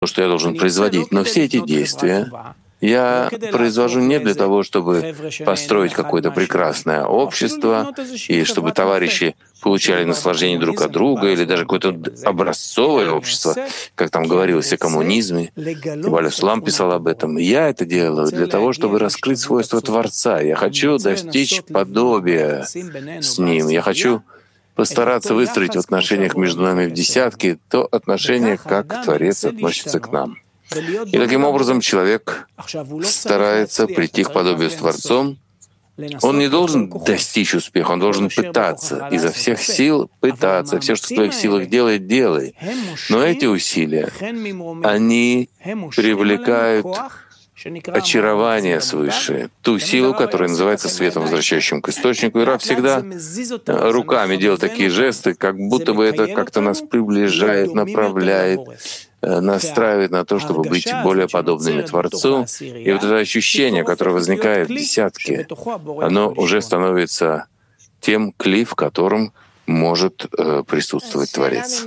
что я должен производить. Но все эти действия я произвожу не для того, чтобы построить какое-то прекрасное общество, и чтобы товарищи получали наслаждение друг от друга, или даже какое-то образцовое общество, как там говорилось о коммунизме. Ибн Сулам писал об этом. Я это делаю для того, чтобы раскрыть свойства Творца. Я хочу достичь подобия с Ним. Я хочу постараться выстроить в отношениях между нами в десятки то отношение, как Творец относится к нам. И таким образом человек старается прийти к подобию с Творцом. Он не должен достичь успеха, он должен пытаться, изо всех сил пытаться. Все, что в твоих силах делает, делай. Но эти усилия, они привлекают очарование свыше, ту силу, которая называется светом, возвращающим к источнику. И Рав всегда руками делает такие жесты, как будто бы это как-то нас приближает, направляет, настраивает на то, чтобы быть более подобными Творцу. И вот это ощущение, которое возникает в десятке, оно уже становится тем кли, в котором может присутствовать Творец.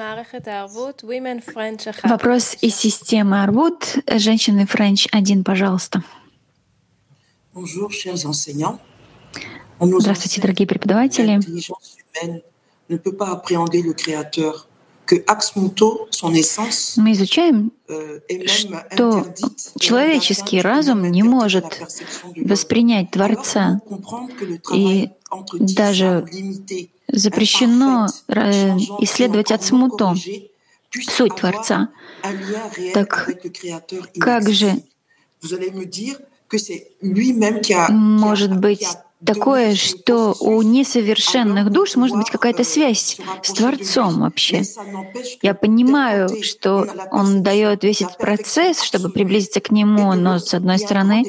Вопрос из системы Арвут. Женщины Френч 1, пожалуйста. Здравствуйте, дорогие преподаватели. Мы изучаем, что человеческий разум не может воспринять Творца, и даже запрещено исследовать ацмуто, суть Творца. Так как же может быть такое, что у несовершенных душ может быть какая-то связь с Творцом вообще? Я понимаю, что Он дает весь этот процесс, чтобы приблизиться к Нему, но с одной стороны,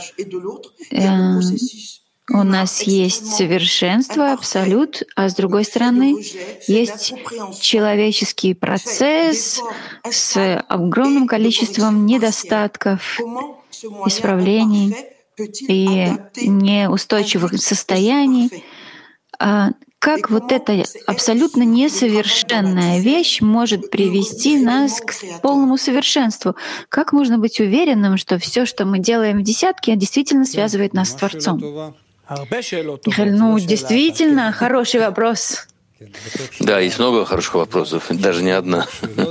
у нас есть совершенство, абсолют, а с другой стороны, есть человеческий процесс с огромным количеством недостатков, исправлений и неустойчивых состояний. Как вот эта абсолютно несовершенная вещь может привести нас к полному совершенству? Как можно быть уверенным, что все, что мы делаем в десятке, действительно связывает нас с Творцом? Михаил, действительно хороший вопрос. Да, есть много хороших вопросов, даже не одна.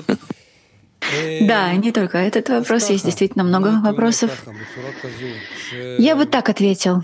Да, не только этот вопрос, есть действительно много вопросов. Я бы так ответил,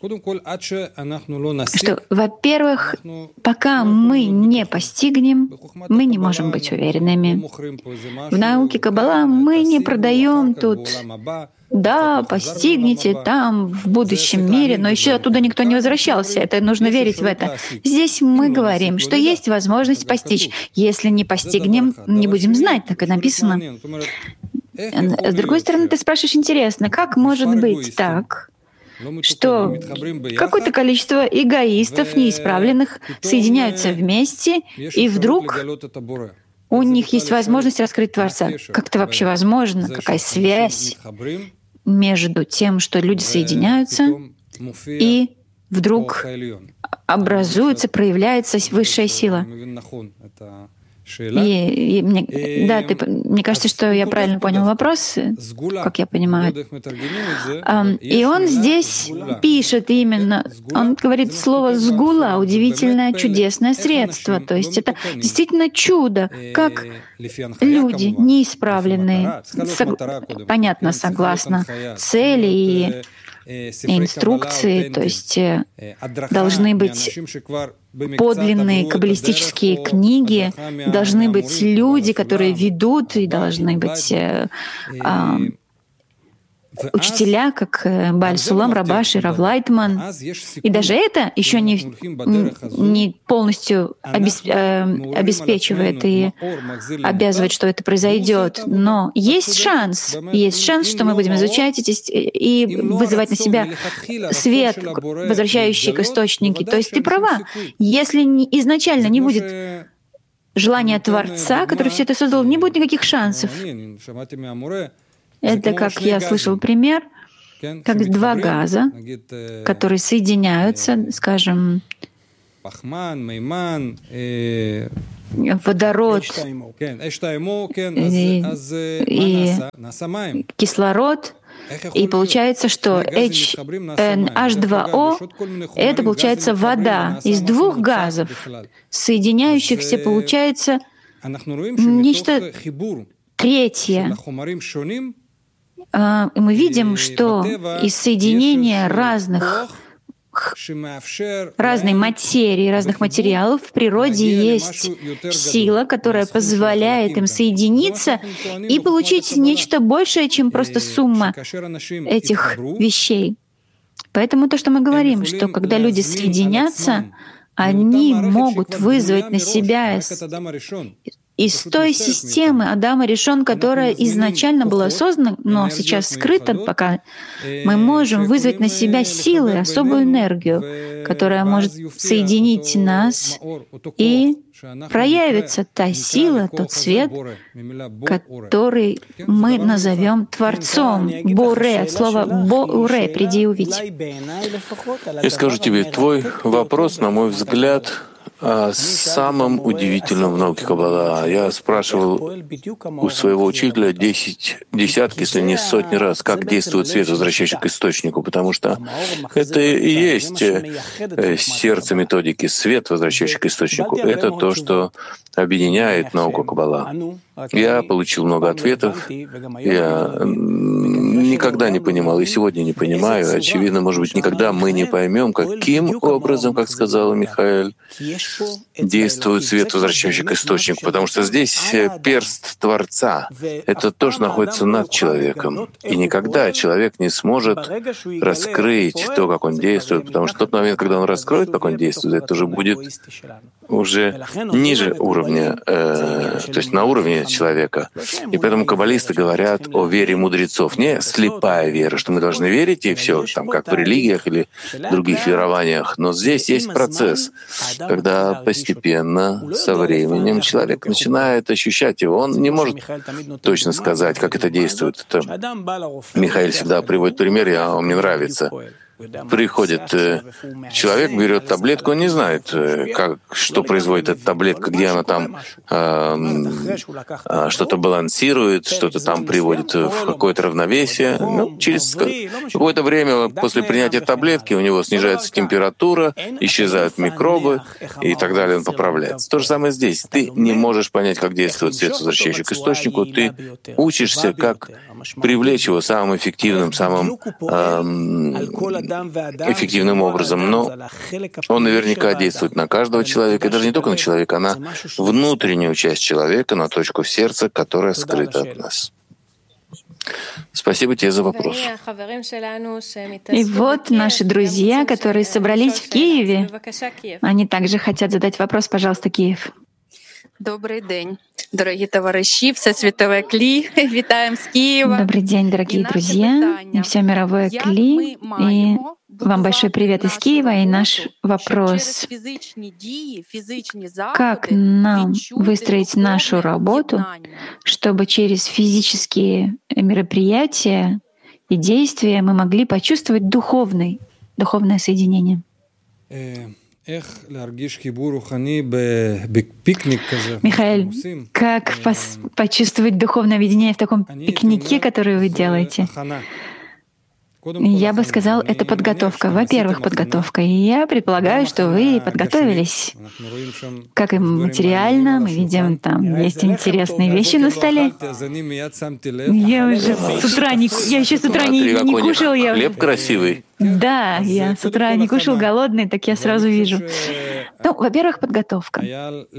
что, во-первых, пока мы не постигнем, мы не можем быть уверенными. В науке Каббала мы не продаем тут: да, постигните там, в будущем мире, но еще оттуда никто не возвращался. Это нужно верить в это. Здесь мы говорим, что есть возможность постичь. Если не постигнем, не будем знать, так и написано. С другой стороны, ты спрашиваешь, интересно, как может быть так, что какое-то количество эгоистов, неисправленных, соединяются вместе, и вдруг у них есть возможность раскрыть Творца? Как это вообще возможно? Какая связь между тем, что люди соединяются, и вдруг образуется, проявляется высшая сила? Мне кажется, что я правильно понял вопрос, как я понимаю. И он здесь пишет именно, он говорит слово «сгула» — удивительное, чудесное средство. То есть это действительно чудо, как люди неисправленные, понятно, согласно цели и инструкции, то есть должны быть подлинные каббалистические книги, должны быть люди, которые ведут, и должны быть учителя, как Бааль Сулам, Рабаши, Рав Лайтман. И даже это еще не полностью обеспечивает и обязывает, что это произойдет. Но есть шанс, что мы будем изучать эти и вызывать на себя свет, возвращающий к источнику. То есть ты права. Если изначально не будет желания Творца, который все это создал, не будет никаких шансов. Это, как я слышал пример, как два газа, которые соединяются, скажем, водород и кислород, и получается, что H2O — это, получается, вода из двух газов, соединяющихся, получается, нечто третье. И мы видим, что из соединения разной материи, разных материалов в природе есть сила, которая позволяет им соединиться и получить нечто большее, чем просто сумма этих вещей. Поэтому то, что мы говорим, что когда люди соединятся, они могут вызвать на себя из той системы Адама Ришон, которая изначально была создана, но сейчас скрыта пока, мы можем вызвать на себя силы, особую энергию, которая может соединить нас, и проявится та сила, тот свет, который мы назовем Творцом. Боре, от слова «боре», «приди и увидь». Я скажу тебе, твой вопрос, на мой взгляд, самым удивительным в науке Каббала. Я спрашивал у своего учителя десятки, если не сотни раз, как действует свет, возвращающий к источнику, потому что это и есть сердце методики, свет, возвращающий к источнику. Это то, что объединяет науку Каббала. Я получил много ответов. Я никогда не понимал, и сегодня не понимаю. Очевидно, может быть, никогда мы не поймем, каким образом, как сказал Михаэль, действует свет, возвращающий к источнику, потому что здесь перст Творца — это то, что находится над человеком. И никогда человек не сможет раскрыть то, как он действует, потому что в тот момент, когда он раскроет, как он действует, это уже будет уже ниже уровня, то есть на уровне человека. И поэтому каббалисты говорят о вере мудрецов. Не слепая вера, что мы должны верить, и все, там, как в религиях или других верованиях. Но здесь есть процесс, когда постепенно, со временем, человек начинает ощущать его. Он не может точно сказать, как это действует. Это Михаил всегда приводит пример, он мне нравится. Приходит человек, берет таблетку, он не знает, что производит эта таблетка, где она там что-то балансирует, что-то там приводит в какое-то равновесие. Ну, через какое-то время после принятия таблетки у него снижается температура, исчезают микробы и так далее, он поправляется. То же самое здесь. Ты не можешь понять, как действует свет, возвращающий к источнику, ты учишься, как привлечь его самым эффективным, самым эффективным образом, но он наверняка действует на каждого человека, и даже не только на человека, а на внутреннюю часть человека, на точку сердца, которая скрыта от нас. Спасибо тебе за вопрос. И вот наши друзья, которые собрались в Киеве, они также хотят задать вопрос. Пожалуйста, Киев. Добрый день, дорогие товарищи, Всесвітове Клі, вітаем с Киева. Добрый день, дорогие друзья, и все мировое Кли, и вам большой привет из Киева. И наш вопрос: как нам выстроить нашу работу, чтобы через физические мероприятия и действия мы могли почувствовать духовное соединение? Михаил, как почувствовать духовное объединение в таком пикнике, который вы делаете? Я бы сказал, это подготовка. Во-первых, подготовка. И я предполагаю, что вы подготовились. Как и материально, мы видим, там есть интересные вещи на столе. Я уже с утра не кушал. Хлеб красивый. Да, я с утра не кушал, голодный, так я сразу вижу. Ну, во-первых, подготовка. И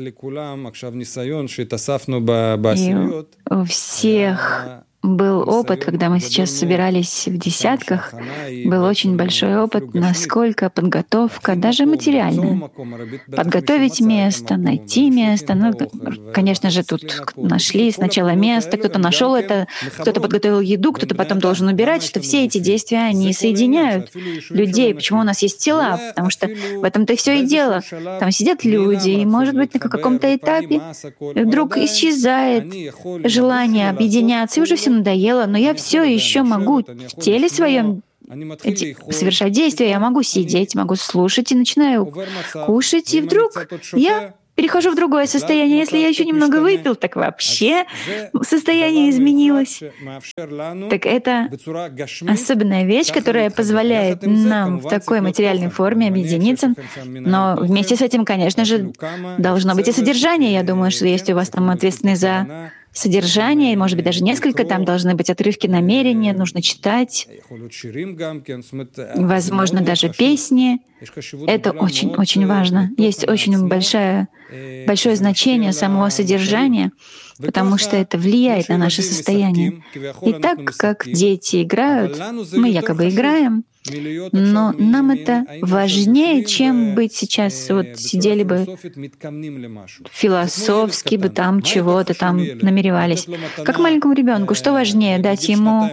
у всех был опыт, когда мы сейчас собирались в десятках, был очень большой опыт, насколько подготовка, даже материальная. Подготовить место, найти место. Ну, конечно же, тут нашли сначала место, кто-то нашел это, кто-то подготовил еду, кто-то потом должен убирать, что все эти действия, они соединяют людей. Почему у нас есть тела? Потому что в этом-то и все и дело. Там сидят люди, и, может быть, на каком-то этапе вдруг исчезает желание объединяться, и уже все надоело, но я все еще могу в теле своем совершать действия, я могу сидеть, могу слушать, и начинаю кушать, и вдруг я перехожу в другое состояние. Если я еще немного выпил, так вообще состояние изменилось. Так это особенная вещь, которая позволяет нам в такой материальной форме объединиться. Но вместе с этим, конечно же, должно быть и содержание. Я думаю, что есть у вас там ответственный за содержание, может быть, даже несколько, там должны быть отрывки намерения, нужно читать, возможно, даже песни. Это очень-очень важно. Есть очень большое значение самого содержания, потому что это влияет на наше состояние. И так как дети играют, мы якобы играем, но нам это важнее, чем быть сейчас, вот сидели бы философски бы там чего-то там намеревались. Как маленькому ребенку, что важнее, дать ему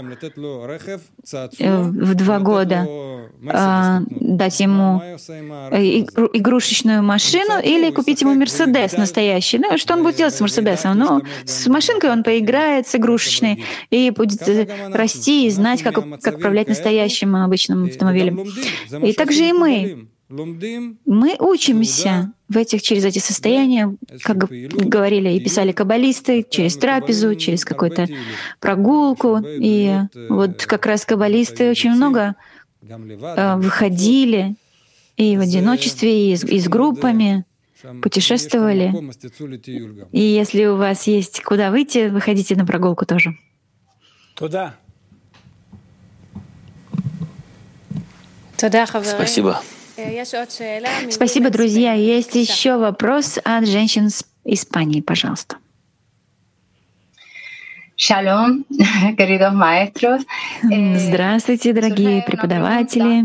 в 2 года дать ему игрушечную машину или купить ему Мерседес настоящий? Ну, что он будет делать с Мерседесом? Ну, с машинкой он поиграет, с игрушечной, и будет расти и знать, как управлять настоящим обычным автомобилем. И также и мы. Мы учимся через эти состояния, как говорили и писали каббалисты, через трапезу, через какую-то прогулку. И вот как раз каббалисты очень много выходили и в одиночестве, и с группами, путешествовали. И если у вас есть куда выйти, выходите на прогулку тоже. Спасибо. Спасибо, друзья. Есть еще вопрос от женщин из Испании, пожалуйста. Шалом, queridos maestros. Здравствуйте, дорогие преподаватели.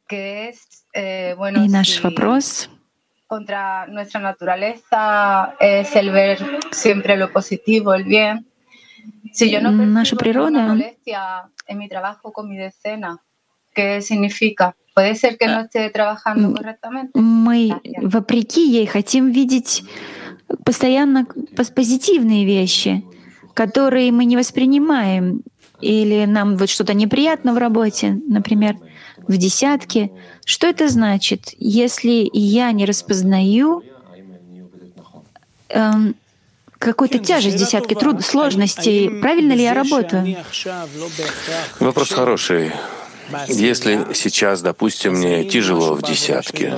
И наш вопрос. Contra nuestra naturaleza es el ver siempre lo positivo, el bien. Si yo no Наша природа. Molestia en mi trabajo con mi decena, ¿qué significa? Puede ser que no esté trabajando correctamente. Мы, вопреки ей, хотим видеть постоянно позитивные вещи, которые мы не воспринимаем, или нам вот что-то неприятно в работе, например, в десятке. Что это значит, если я не распознаю какую-то тяжесть десятки, сложностей? Правильно ли я работаю? Вопрос хороший. Если сейчас, допустим, мне тяжело в десятке,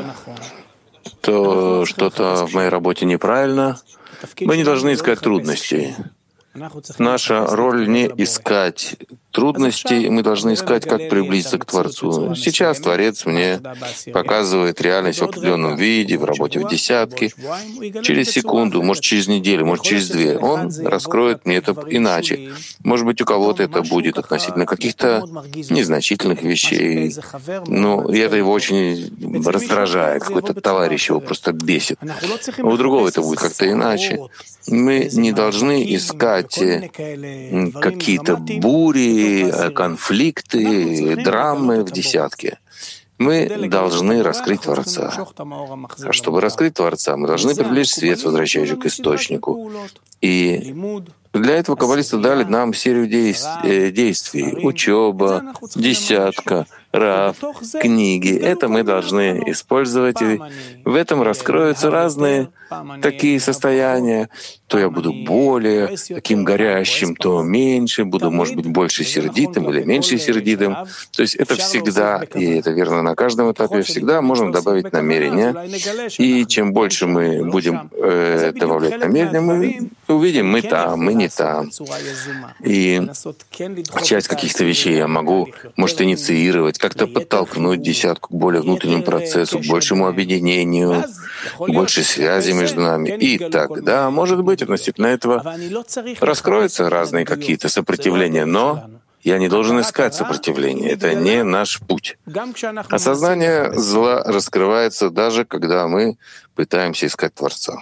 то что-то в моей работе неправильно. Мы не должны искать трудностей. Наша роль не искать трудностей, мы должны искать, как приблизиться к Творцу. Сейчас Творец мне показывает реальность в определенном виде, в работе в десятке. Через секунду, может, через неделю, может, через 2, Он раскроет мне это иначе. Может быть, у кого-то это будет относительно каких-то незначительных вещей. Но это его очень раздражает, какой-то товарищ его просто бесит. А у другого это будет как-то иначе. Мы не должны искать какие-то бури, конфликты, драмы в десятке. Мы должны раскрыть Творца. А чтобы раскрыть Творца, мы должны привлечь свет, возвращающий к источнику. И для этого каббалисты дали нам серию действий. Учеба, десятка, рав, книги. Это мы должны использовать. И в этом раскроются разные такие состояния. То я буду более таким горящим, то меньше, буду, может быть, больше сердитым или меньше сердитым. То есть это всегда, и это верно на каждом этапе, всегда можно добавить намерение. И чем больше мы будем добавлять намерения, мы увидим, мы там, мы не там. И часть каких-то вещей я могу, может, инициировать, как-то подтолкнуть десятку к более внутреннему процессу, к большему объединению, к большей связи между нами. И тогда, может быть, относительно этого раскроются разные какие-то сопротивления, но я не должен искать сопротивления. Это не наш путь. Осознание зла раскрывается даже, когда мы пытаемся искать Творца.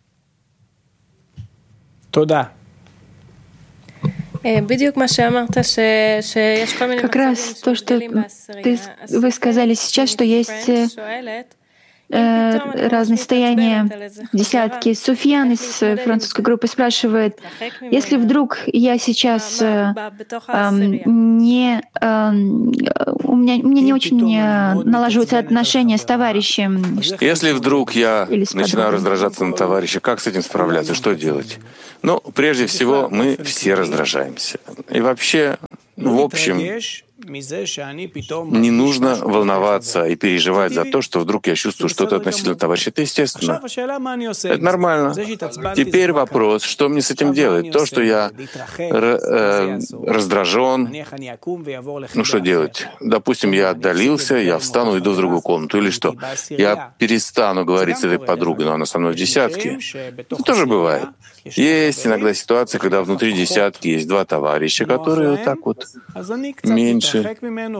Туда. Как раз то, что вы сказали сейчас, что есть разные состояния, десятки. Суфьян из французской группы спрашивает, если вдруг я сейчас у меня не очень налаживаются отношения с товарищем. Если вдруг я начинаю раздражаться на товарища, как с этим справляться, что делать? Ну, прежде всего, мы все раздражаемся. И вообще, в общем, не нужно волноваться и переживать за то, что вдруг я чувствую что-то относительно товарища. Это естественно. Это нормально. Теперь вопрос, что мне с этим делать? То, что я раздражен, ну что делать? Допустим, я отдалился, я встану, иду в другую комнату, или что? Я перестану говорить с этой подругой, но она со мной в десятке. Это тоже бывает. Есть иногда ситуация, когда внутри десятки есть два товарища, которые вот так вот меньше,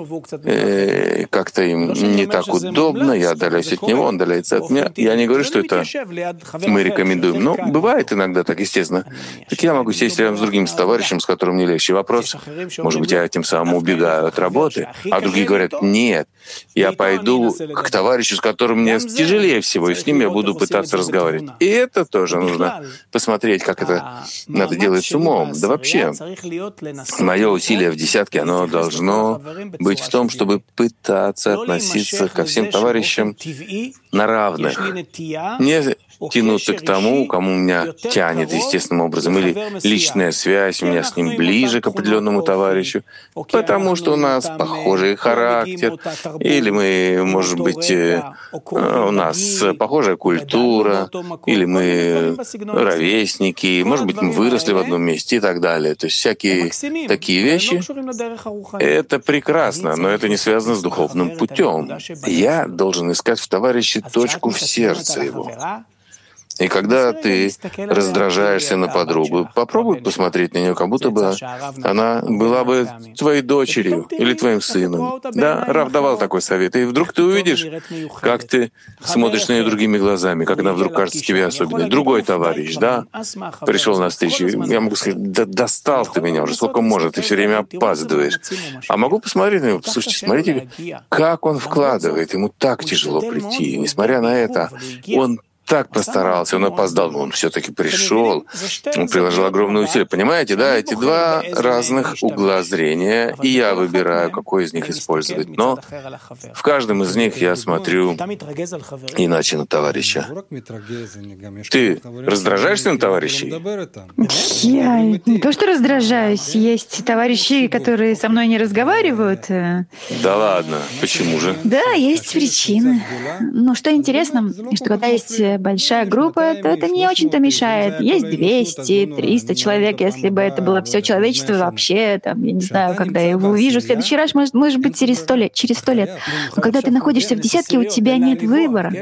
как-то им не так удобно, я отдаляюсь от него, он отдаляется от меня. Я не говорю, что это мы рекомендуем, но бывает иногда так, естественно. Так я могу сесть рядом с другим товарищем, с которым мне легче. Вопрос, может быть, я тем самым убегаю от работы, а другие говорят, нет, я пойду к товарищу, с которым мне тяжелее всего, и с ним я буду пытаться разговаривать. И это тоже нужно посмотреть, как это надо делать с умом. Да вообще, мое усилие в десятке, оно должно быть в том, чтобы пытаться относиться ко всем товарищам на равных. Не тянуться к тому, кому меня тянет естественным образом, или личная связь у меня с ним ближе к определенному товарищу, потому что у нас похожий характер, или мы, может быть, у нас похожая культура, или мы ровесники, может быть, мы выросли в одном месте и так далее. То есть всякие такие вещи — это прекрасно, но это не связано с духовным путем. Я должен искать в товарище точку в сердце его. И когда ты раздражаешься на подругу, попробуй посмотреть на нее, как будто бы она была бы твоей дочерью или твоим сыном. Да, Рав давал такой совет. И вдруг ты увидишь, как ты смотришь на нее другими глазами, как она вдруг кажется тебе особенной. Другой товарищ, да, пришел на встречу. Я могу сказать, да достал ты меня уже, сколько можно, ты все время опаздываешь. А могу посмотреть на него, слушайте, смотрите, как он вкладывает, ему так тяжело прийти. Несмотря на это, он так постарался, он опоздал, но он все-таки пришел, он приложил огромные усилия. Понимаете, да, эти два разных угла зрения, и я выбираю, какой из них использовать. Но в каждом из них я смотрю иначе на товарища. Ты раздражаешься на товарищей? Я не то, что раздражаюсь. Есть товарищи, которые со мной не разговаривают. Да ладно, почему же? Да, есть причины. Но что интересно, что когда есть большая группа, то это не очень-то мешает. Есть 200, 300 человек, если бы это было все человечество вообще, там, я не знаю, когда я его увижу в следующий раз, может быть, через 100 лет. Но когда ты находишься в десятке, у тебя нет выбора.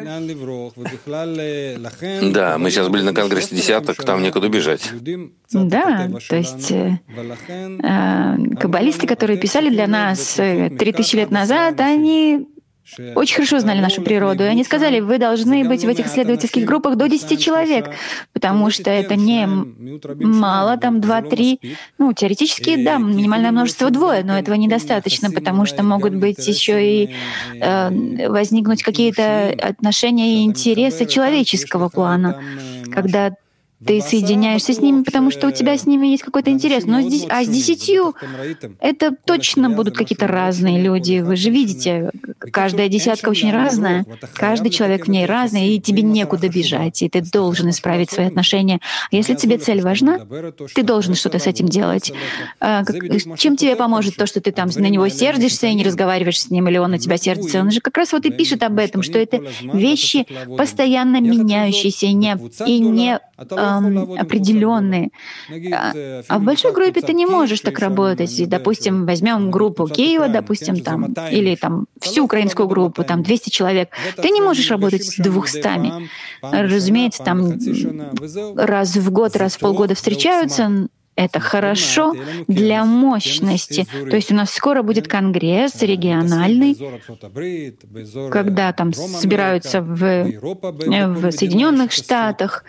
Да, мы сейчас были на конгрессе десяток, там некуда бежать. Да, то есть каббалисты, которые писали для нас 3000 лет назад, они очень хорошо знали нашу природу. И они сказали, вы должны быть в этих исследовательских группах до 10 человек, потому что это не мало, там 2-3. Ну, теоретически, да, минимальное множество 2, но этого недостаточно, потому что могут быть еще и возникнуть какие-то отношения и интересы человеческого плана, когда ты соединяешься с ними, потому что у тебя с ними есть какой-то интерес. Но с 10 это точно будут какие-то разные люди. Вы же видите, каждая десятка очень разная, каждый человек в ней разный, и тебе некуда бежать, и ты должен исправить свои отношения. А если тебе цель важна, ты должен что-то с этим делать. Чем тебе поможет то, что ты там на него сердишься и не разговариваешь с ним, или он на тебя сердится? Он же как раз вот и пишет об этом, что это вещи постоянно меняющиеся и не определенные. А в большой группе ты не можешь так работать. Допустим, возьмем группу Киева, допустим, там, или там всю украинскую группу, там 200 человек. Ты не можешь работать с 200. Разумеется, там раз в год, раз в полгода встречаются. это хорошо для мощности. То есть у нас скоро будет конгресс региональный, когда там собираются в Соединенных Штатах,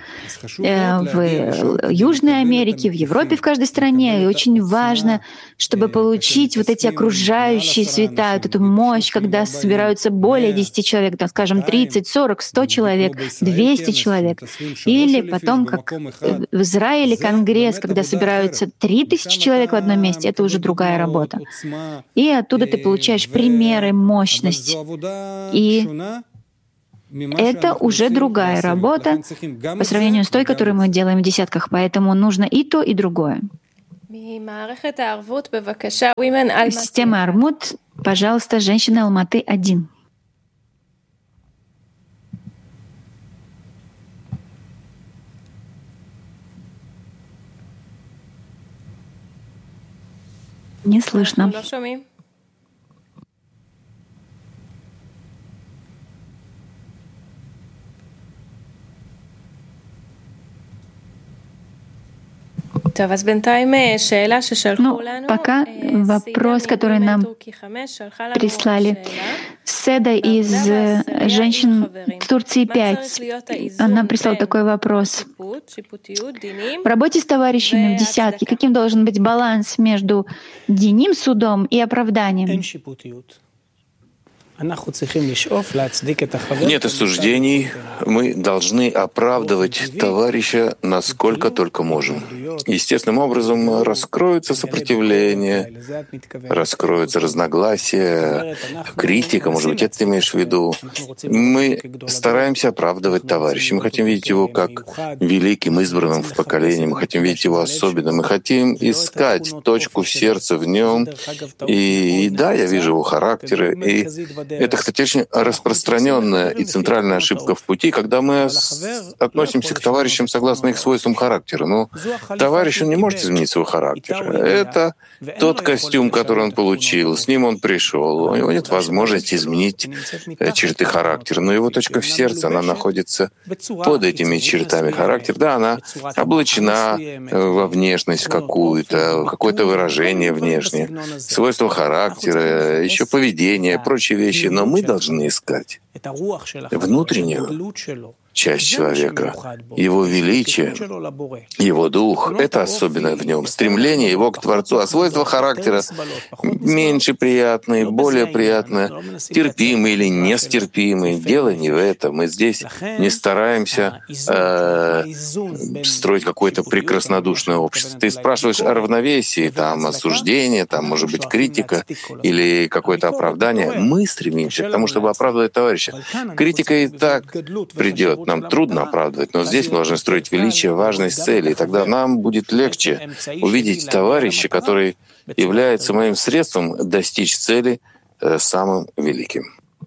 в Южной Америке, в Европе, в каждой стране. И очень важно, чтобы получить вот эти окружающие света, вот эту мощь, когда собираются более 10 человек, там, скажем, 30, 40, 100 человек, 200 человек. Или потом, как в Израиле конгресс, когда собираются 3000 человек в одном месте, это уже другая работа. И оттуда ты получаешь примеры, мощность. И это уже другая работа по сравнению с той, которую мы делаем в десятках. Поэтому нужно и то, и другое. Система Армут, пожалуйста, женщина Алматы-1. Не слышно. Ну, пока вопрос, который нам прислали Седа из женщин Турции 5. Она прислала такой вопрос. В работе с товарищами в десятке каким должен быть баланс между диним судом и оправданием? Нет осуждений. Мы должны оправдывать товарища насколько только можем. Естественным образом раскроется сопротивление, раскроются разногласия, критика, может быть, это ты имеешь в виду. Мы стараемся оправдывать товарища. Мы хотим видеть его как великим, избранным в поколении. Мы хотим видеть его особенным. Мы хотим искать точку в сердце в нем. И да, я вижу его характер. И это, кстати, очень распространенная и центральная ошибка в пути, когда мы относимся к товарищам согласно их свойствам характера. Но товарищ, он не может изменить свой характер. Это тот костюм, который он получил, с ним он пришел. У него нет возможности изменить черты характера. Но его точка в сердце, она находится под этими чертами характера. Да, она облачена во внешность какую-то, какое-то выражение внешнее, свойства характера, еще поведение, прочие вещи. Но мы должны искать внутреннюю часть человека, его величие, его дух — это особенное в нем, стремление его к Творцу, а свойства характера меньше приятные, более приятные, терпимые или нестерпимые. Дело не в этом. Мы здесь не стараемся строить какое-то прекраснодушное общество. Ты спрашиваешь о равновесии, там, осуждение, там, может быть, критика или какое-то оправдание. Мы стремимся к тому, чтобы оправдывать товарища. Критика и так придет. Нам трудно оправдывать, но здесь мы должны строить величие, важность цели, и тогда нам будет легче увидеть товарища, который является моим средством достичь цели самым великим.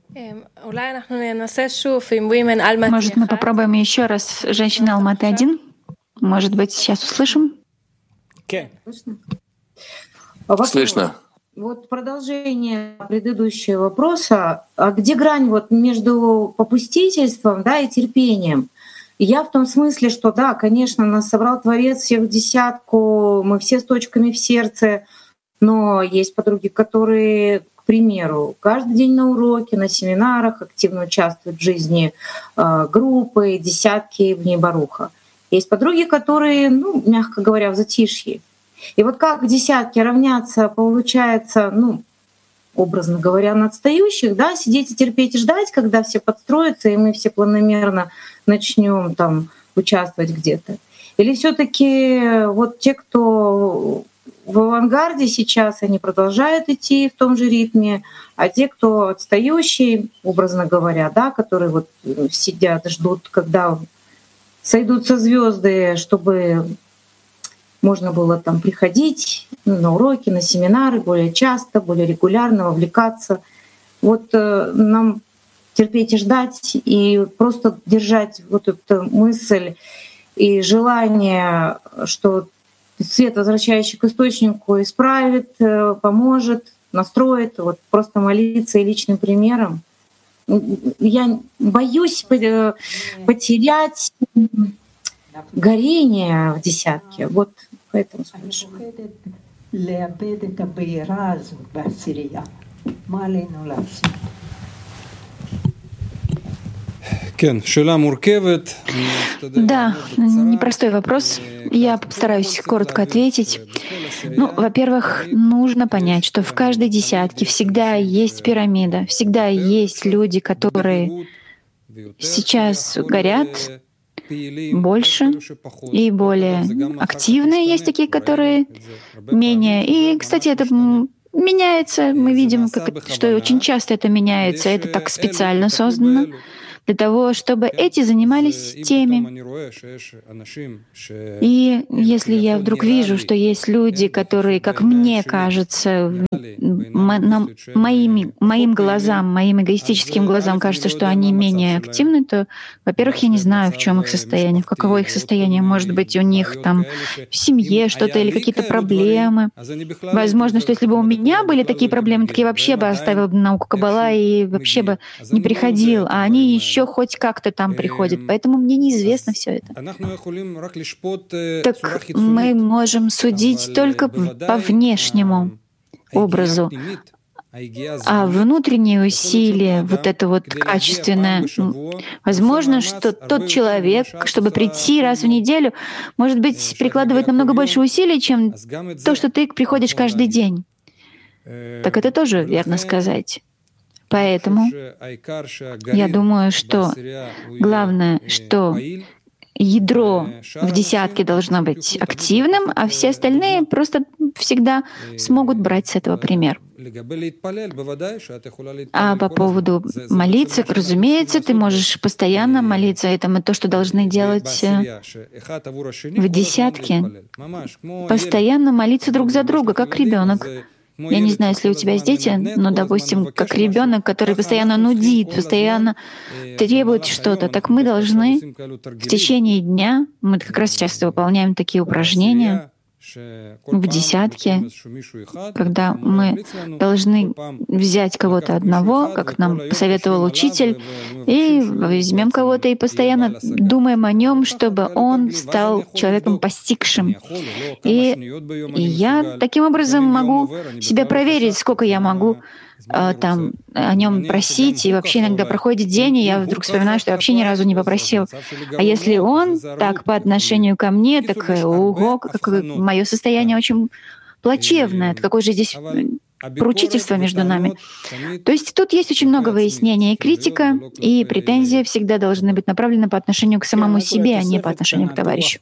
Может, мы попробуем еще раз женщина Алматы-1? Может быть, сейчас услышим? Слышно. Вот продолжение предыдущего вопроса. А где грань вот между попустительством, да, и терпением? Я в том смысле, что да, конечно, нас собрал Творец всех в десятку, мы все с точками в сердце, но есть подруги, которые, к примеру, каждый день на уроке, на семинарах активно участвуют в жизни группы, десятки в Небаруха. Есть подруги, которые, ну, мягко говоря, в затишье. И вот как в десятке равняться, получается, ну, образно говоря, на отстающих, да, сидеть и терпеть и ждать, когда все подстроятся, и мы все планомерно начнем там участвовать где-то. Или все-таки вот те, кто в авангарде сейчас, они продолжают идти в том же ритме, а те, кто отстающие, образно говоря, да, которые вот сидят, ждут, когда сойдутся звезды, чтобы можно было там приходить на уроки, на семинары более часто, более регулярно, вовлекаться. Вот нам терпеть и ждать, и просто держать вот эту мысль и желание, что свет, возвращающий к источнику, исправит, поможет, настроит, вот просто молиться и личным примером. Я боюсь потерять горение в десятке. Вот Поэтому спрашиваю. Да, непростой вопрос. Я постараюсь коротко ответить. Во-первых, нужно понять, что в каждой десятке всегда есть пирамида, всегда есть люди, которые сейчас горят больше и более активные. Есть такие, которые менее. И, кстати, это меняется. Мы видим, что очень часто это меняется. Это так специально создано для того, чтобы эти занимались теми. И если я вдруг вижу, что есть люди, которые, как мне кажется, моим глазам, моим эгоистическим глазам кажется, что они менее активны, то, во-первых, я не знаю, в чем их состояние, в каково их состояние. Может быть, у них там в семье что-то или какие-то проблемы. Возможно, что если бы у меня были такие проблемы, так я вообще бы оставил науку Каббала и вообще бы не приходил. А они еще хоть как-то там приходят. Поэтому мне неизвестно все это. Так мы можем судить только по внешнему образу. А внутренние усилия, вот это вот качественное, возможно, что тот человек, чтобы прийти раз в неделю, может быть, прикладывает намного больше усилий, чем то, что ты приходишь каждый день. Так это тоже верно сказать. Поэтому я думаю, что главное, что ядро в десятке должно быть активным, а все остальные просто всегда смогут брать с этого пример. А по поводу молиться, разумеется, ты можешь постоянно молиться. Это мы то, что должны делать в десятке. Постоянно молиться друг за друга, как ребенок. Я не знаю, если у тебя есть дети, но, допустим, как ребенок, который постоянно нудит, постоянно требует что-то, так мы должны в течение дня, мы как раз часто выполняем такие упражнения в десятке, когда мы должны взять кого-то одного, как нам посоветовал учитель, и возьмем кого-то и постоянно думаем о нем, чтобы он стал человеком постигшим. И я таким образом могу себя проверить, сколько я могу там о нем просить, и вообще иногда проходит день, и я вдруг вспоминаю, что я вообще ни разу не попросил. А если он так по отношению ко мне, так ого, мое состояние очень плачевное. Какое же здесь поручительство между нами. То есть тут есть очень много выяснений. И критика, и претензия всегда должны быть направлены по отношению к самому себе, а не по отношению к товарищу.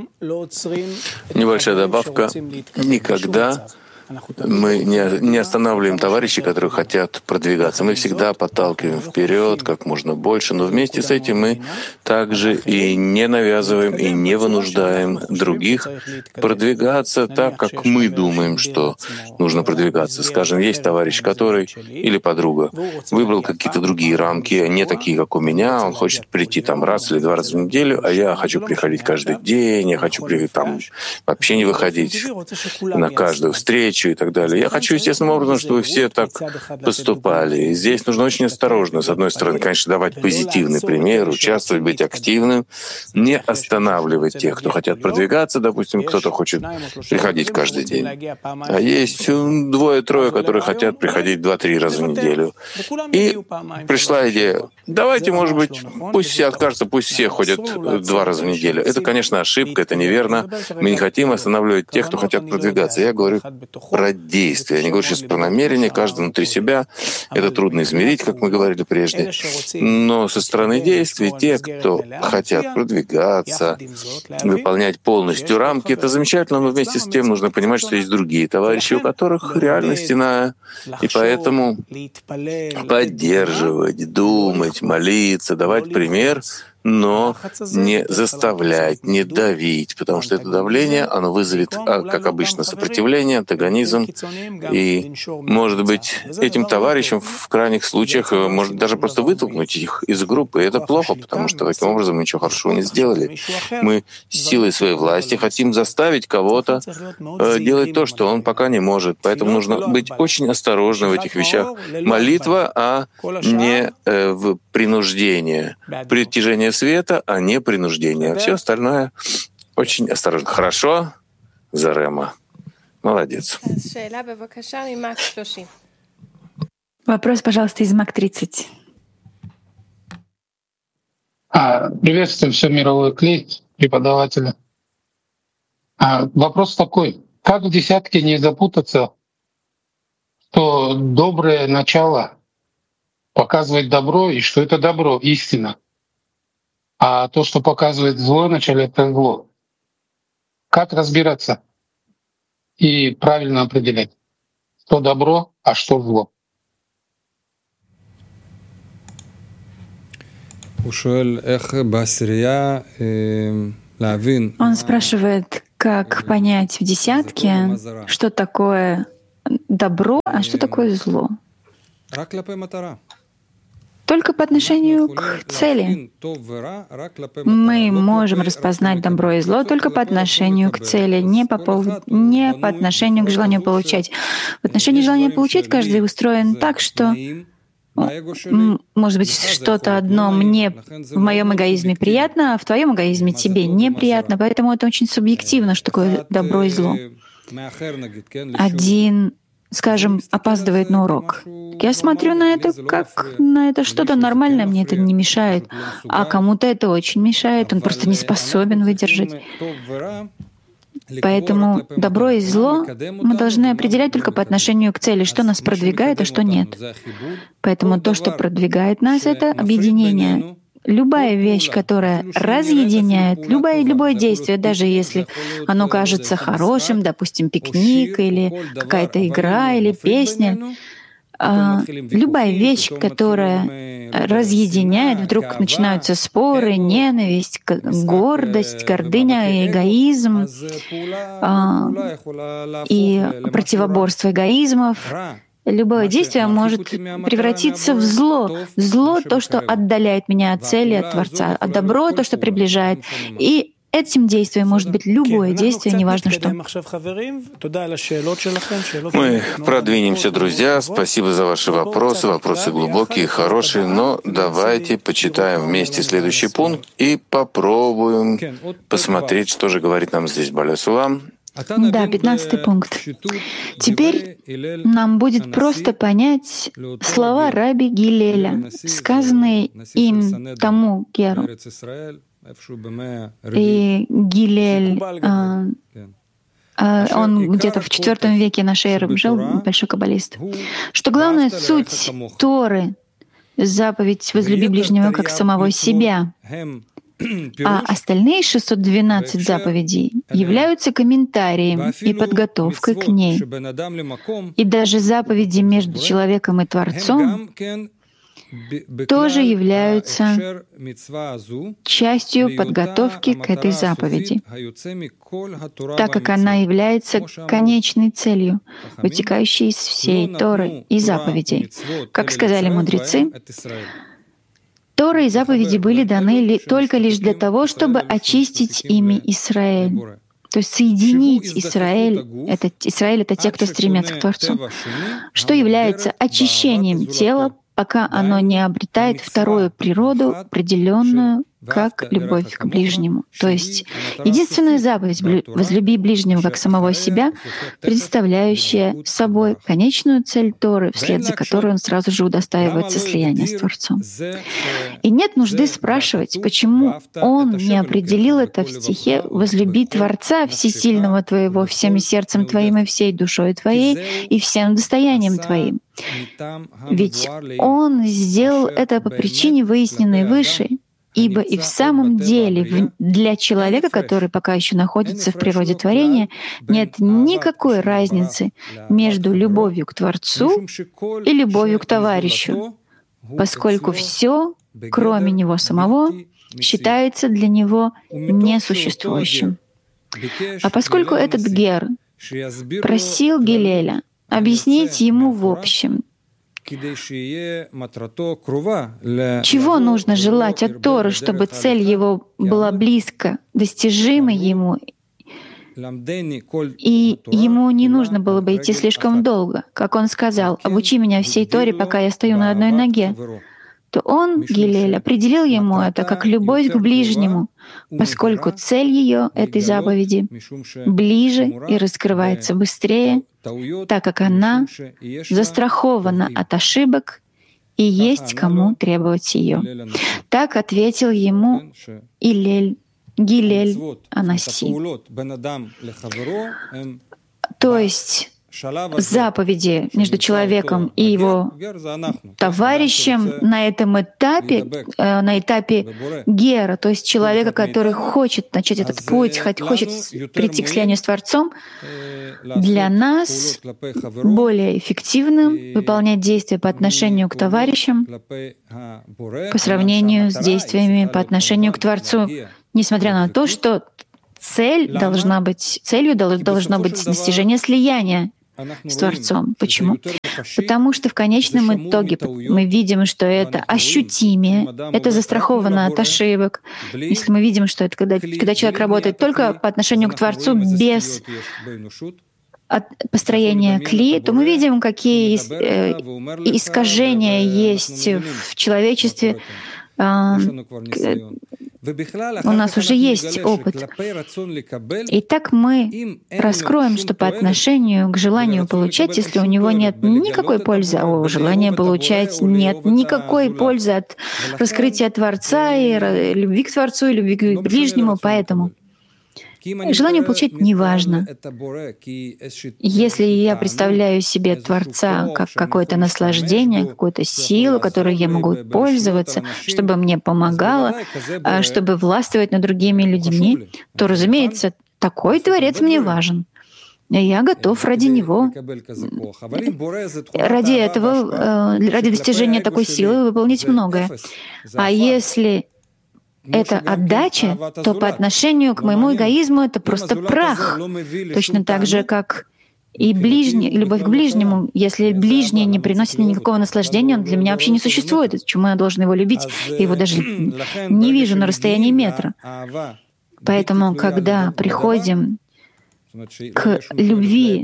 Небольшая добавка. Никогда мы не останавливаем товарищей, которые хотят продвигаться. Мы всегда подталкиваем вперед как можно больше, но вместе с этим мы также и не навязываем, и не вынуждаем других продвигаться так, как мы думаем, что нужно продвигаться. Скажем, есть товарищ, который или подруга выбрал какие-то другие рамки, не такие, как у меня. Он хочет прийти там раз или два раза в неделю, а я хочу приходить каждый день, я хочу там вообще не выходить на каждую встречу и так далее. Я хочу естественным образом, чтобы все так поступали. И здесь нужно очень осторожно. С одной стороны, конечно, давать позитивный пример, участвовать, быть активным, не останавливать тех, кто хотят продвигаться. Допустим, кто-то хочет приходить каждый день. А есть двое-трое, которые хотят приходить 2-3 раза в неделю. И пришла идея, давайте, может быть, пусть все откажутся, пусть все ходят 2 раза в неделю. Это, конечно, ошибка, это неверно. Мы не хотим останавливать тех, кто хотят продвигаться. Я говорю про действие. Я не говорю сейчас про намерение, каждый внутри себя. Это трудно измерить, как мы говорили прежде. Но со стороны действий те, кто хотят продвигаться, выполнять полностью рамки, это замечательно, но вместе с тем нужно понимать, что есть другие товарищи, у которых реальность иная. И поэтому поддерживать, думать, молиться, давать пример, но не заставлять, не давить, потому что это давление, оно вызовет, как обычно, сопротивление, антагонизм. И, может быть, этим товарищам в крайних случаях может даже просто вытолкнуть их из группы. И это плохо, потому что таким образом мы ничего хорошего не сделали. Мы силой своей власти хотим заставить кого-то делать то, что он пока не может. Поэтому нужно быть очень осторожным в этих вещах. Молитва, а не в принуждение. Притяжение света, а не принуждение. Все остальное очень осторожно. Хорошо? Зарема. Молодец. Вопрос, пожалуйста, из МАК-30. Приветствую все мировой клей, преподавателя. Вопрос такой. Как в десятке не запутаться, что доброе начало показывает добро, и что это добро, истина. А то, что показывает злое начало, это зло. Как разбираться и правильно определять, что добро, а что зло? Он спрашивает, как понять в десятке, что такое добро, а что такое зло. Только по отношению к цели. Мы можем распознать добро и зло только по отношению к цели, не по отношению к желанию получать. В отношении желания получать каждый устроен так, что может быть, что-то одно мне в моем эгоизме приятно, а в твоем эгоизме тебе неприятно. Поэтому это очень субъективно, что такое добро и зло. Один, скажем, опаздывает на урок. Я смотрю на это как на это что-то нормальное, мне это не мешает. А кому-то это очень мешает, он просто не способен выдержать. Поэтому добро и зло мы должны определять только по отношению к цели, что нас продвигает, а что нет. Поэтому то, что продвигает нас, — это объединение. Любая вещь, которая разъединяет, любое действие, даже если оно кажется хорошим, допустим, пикник или какая-то игра или песня, любая вещь, которая разъединяет, вдруг начинаются споры, ненависть, гордость, гордыня, эгоизм и противоборство эгоизмов. Любое действие может превратиться в зло. Зло — то, что отдаляет меня от цели, от Творца, а добро — то, что приближает. И этим действием может быть любое действие, неважно что. Мы продвинемся, друзья. Спасибо за ваши вопросы. Вопросы глубокие, хорошие. Но давайте почитаем вместе следующий пункт и попробуем посмотреть, что же говорит нам здесь Бааль Сулам. Да, 15-й пункт. Теперь нам будет просто понять слова Раби Гилеля, сказанные им тому Геру. И Гилель, он где-то в IV веке нашей эры жил, большой каббалист, что главная суть Торы — заповедь «возлюби ближнего как самого себя», а остальные 612 заповедей являются комментарием и подготовкой к ней. И даже заповеди между человеком и Творцом тоже являются частью подготовки к этой заповеди, так как она является конечной целью, вытекающей из всей Торы и заповедей. Как сказали мудрецы, Тора и заповеди были даны только лишь для того, чтобы очистить ими Израиль. То есть соединить Израиль — это те, кто стремятся к Творцу, что является очищением тела, пока оно не обретает вторую природу, определенную как любовь к ближнему. То есть единственная заповедь «возлюби ближнего как самого себя», представляющая собой конечную цель Торы, вслед за которой он сразу же удостаивается слияния с Творцом. И нет нужды спрашивать, почему он не определил это в стихе «возлюби Творца всесильного твоего всем сердцем твоим и всей душой твоей и всем достоянием твоим». Ведь он сделал это по причине, выясненной выше, ибо и в самом деле для человека, который пока еще находится в природе творения, нет никакой разницы между любовью к Творцу и любовью к товарищу, поскольку все, кроме него самого, считается для него несуществующим. А поскольку этот Гер просил Гилеля объяснить ему в общем, чего нужно желать от Торы, чтобы цель его была близко, достижима ему, и ему не нужно было бы идти слишком долго. Как он сказал: «Обучи меня всей Торе, пока я стою на одной ноге». то он, Гилель, определил ему это как любовь к ближнему, поскольку цель ее, этой заповеди, ближе и раскрывается быстрее, так как она застрахована от ошибок и есть кому требовать ее. Так ответил ему Гилель Анаси. То есть заповеди между человеком и его товарищем на этом этапе, на этапе гера, то есть человека, который хочет начать этот путь, хочет прийти к слиянию с Творцом, для нас более эффективным выполнять действия по отношению к товарищам по сравнению с действиями по отношению к Творцу, несмотря на то, что целью должно быть достижение слияния с Творцом. Почему? Потому что в конечном итоге мы видим, что это ощутимее, это застраховано от ошибок. Если мы видим, что это когда человек работает только по отношению к Творцу без построения кли, то мы видим, какие искажения есть в человечестве. У нас уже есть опыт. И так мы раскроем, что по отношению к желанию получать, если у него нет никакой пользы, а у желания получать нет никакой пользы от раскрытия Творца и любви к Творцу, и любви к ближнему, поэтому желание получать не важно. Если я представляю себе Творца как какое-то наслаждение, какую-то силу, которой я могу пользоваться, чтобы мне помогало, чтобы властвовать над другими людьми, то, разумеется, такой Творец мне важен. И я готов ради него, ради этого, ради достижения такой силы выполнить многое. А если это отдача, то по отношению к моему эгоизму это просто прах. Точно так же, как и любовь к ближнему. Если ближний не приносит мне никакого наслаждения, он для меня вообще не существует. Почему я должен его любить? Я его даже не вижу на расстоянии метра. Поэтому, когда приходим к любви,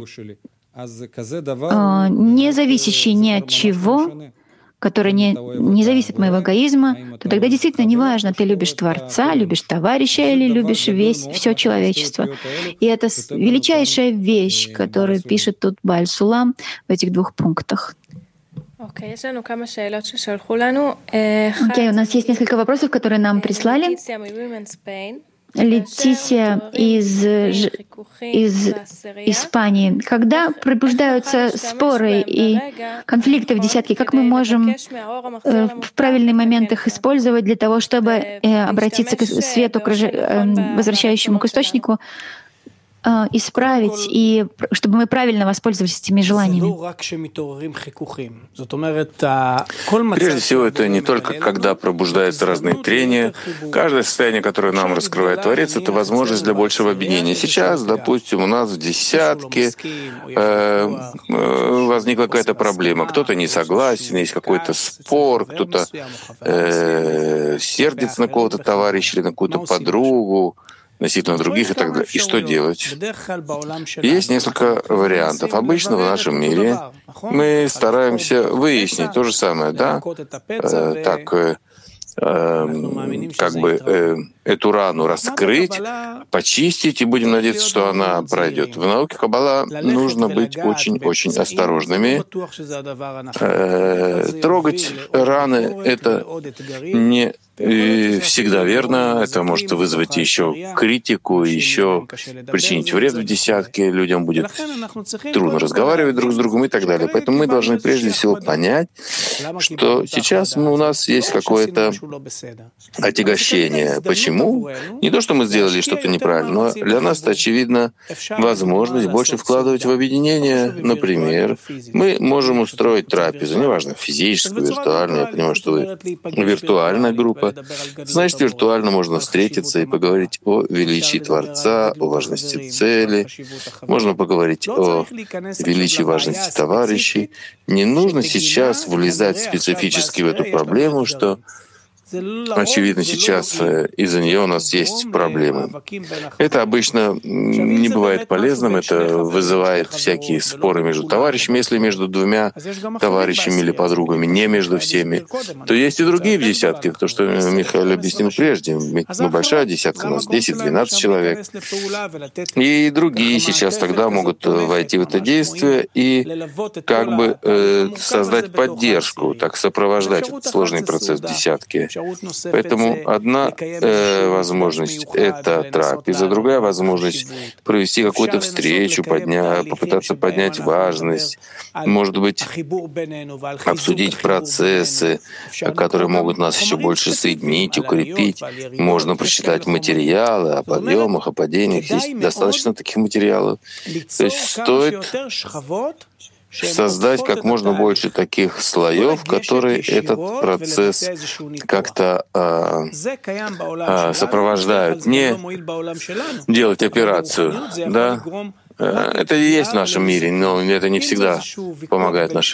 не зависящей ни от чего, которая не зависит от моего эгоизма, то тогда действительно не важно, ты любишь Творца, любишь товарища или любишь все человечество. И это величайшая вещь, которую пишет тут Бааль Сулам в этих двух пунктах. Окей, у нас есть несколько вопросов, которые нам прислали. Летисия из Испании. Когда пробуждаются споры и конфликты в десятке, как мы можем в правильный момент их использовать для того, чтобы обратиться к свету, возвращающему к источнику, исправить, и чтобы мы правильно воспользовались этими желаниями? Прежде всего, это не только когда пробуждаются разные трения. Каждое состояние, которое нам раскрывает Творец, это возможность для большего объединения. Сейчас, допустим, у нас в десятке возникла какая-то проблема. Кто-то не согласен, есть какой-то спор, кто-то сердится на какого-то товарища или на какую-то подругу, относительно других и так далее. И что делать? Есть несколько вариантов. Обычно в нашем мире мы стараемся выяснить то же самое, да? Эту рану раскрыть, почистить, и будем надеяться, что она пройдет. В науке Каббала нужно быть очень-очень осторожными. Трогать раны — это не всегда верно. Это может вызвать еще критику, еще причинить вред в десятке. Людям будет трудно разговаривать друг с другом и так далее. Поэтому мы должны прежде всего понять, что сейчас у нас есть какое-то отягощение. Почему? Не то, что мы сделали что-то неправильно, но для нас это, очевидно, возможность больше вкладывать в объединение. Например, мы можем устроить трапезу, неважно, физическую, виртуальную. Я понимаю, что вы виртуальная группа. Значит, виртуально можно встретиться и поговорить о величии Творца, о важности цели. Можно поговорить о величии важности товарищей. Не нужно сейчас влезать специфически в эту проблему, что Очевидно, сейчас из-за нее у нас есть проблемы. Это обычно не бывает полезным, это вызывает всякие споры между товарищами. Если между двумя товарищами или подругами, не между всеми, то есть и другие в десятке. То, что Михаил объяснил прежде. Мы большая десятка, у нас 10-12 человек. И другие сейчас тогда могут войти в это действие и как бы создать поддержку, так сопровождать этот сложный процесс в десятке. Поэтому одна возможность — это трапеза, другая возможность — провести какую-то встречу, попытаться поднять важность, может быть, обсудить процессы, которые могут нас еще больше соединить, укрепить. Можно прочитать материалы о подъемах, о падениях. Есть достаточно таких материалов. То есть стоит создать как можно больше таких слоев, которые этот процесс как-то сопровождают. Не делать операцию, да? Это и есть в нашем мире, но это не всегда помогает нашей